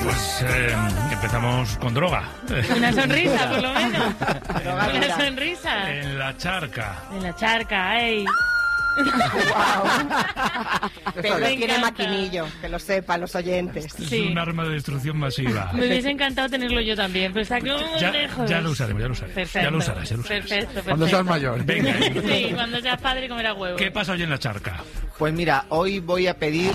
Pues empezamos con droga. Una sonrisa, por lo menos. Una sonrisa. En la charca. En la charca, ¡ay! Pero no tiene maquinillo, que lo sepan los oyentes. Es un arma de destrucción masiva. Me hubiese encantado tenerlo yo también, pero está como muy lejos. Ya lo usaremos. Perfecto. Ya lo usarás. Perfecto. Cuando seas mayor. Venga. Sí, cuando seas padre comerás huevos. ¿Qué pasa hoy en la charca? Pues mira, hoy voy a pedir...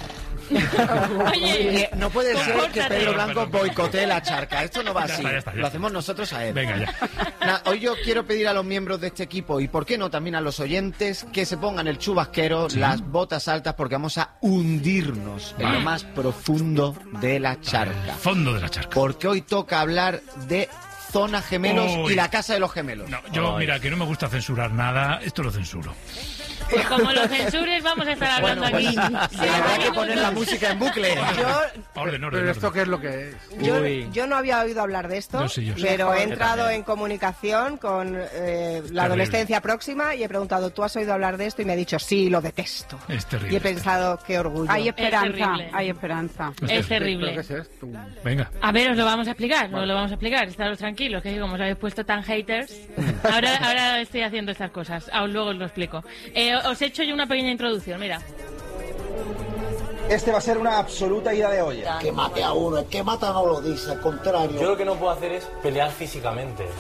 Oye, no puede ser que compórtate. Pedro Blanco Perdón. boicotee la charca. Esto no va Ya así. está. Lo hacemos nosotros a él. Venga, ya. Hoy yo quiero pedir a los miembros de este equipo, y por qué no también a los oyentes, que se pongan el chubasquero, las botas altas, porque vamos a hundirnos en lo más profundo de la charca. Fondo de la charca. Porque hoy toca hablar de Zona Gemelos Uy. y la Casa de los Gemelos. No, yo, mira, que no me gusta censurar nada, esto lo censuro. pues como lo censures, vamos a estar hablando aquí. Se le habrá que poner la música en bucle. Orden. Pero esto ¿qué es lo que es? Yo no había oído hablar de esto, Yo sí. pero he entrado en comunicación con la adolescencia próxima y he preguntado, ¿tú has oído hablar de esto? Y me ha dicho, sí, lo detesto. Es terrible. Y he pensado, qué orgullo. Hay esperanza, terrible. hay esperanza. Es ¿Pero terrible. qué es esto? Venga. A ver, os lo vamos a explicar, estaros tranquilos, que como os habéis puesto tan haters, ahora estoy haciendo estas cosas, luego os lo explico. Os he hecho yo una pequeña introducción, mira. Este va a ser una absoluta ida de olla. Que mate a uno, el que mata no lo dice, al contrario. Yo lo que no puedo hacer es pelear físicamente.